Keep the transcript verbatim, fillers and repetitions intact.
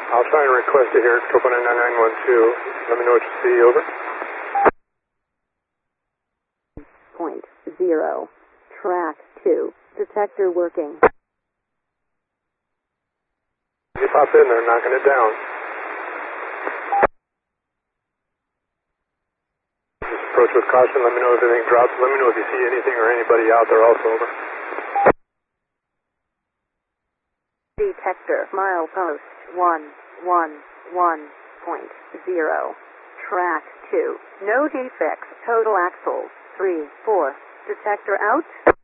I'll try and request it here, triple nine nine nine one two. Let me know what you see, over. Point zero. Track two. Detector working. You pop in there, knocking it down. Just approach with caution. Let me know if anything drops. Let me know if you see anything or anybody out there also, over. Detector. Milepost one one one point zero. Track two. No defects. Total axles three four. Detector out.